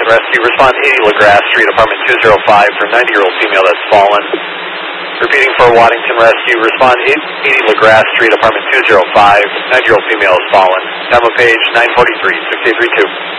Rescue. Respond 80 LaGrasse Street, apartment 205 for 90-year-old female that's fallen. Repeating for Waddington Rescue. Respond 80 LaGrasse Street, apartment 205. 90-year-old female is fallen. Time of page 9:43, 6832.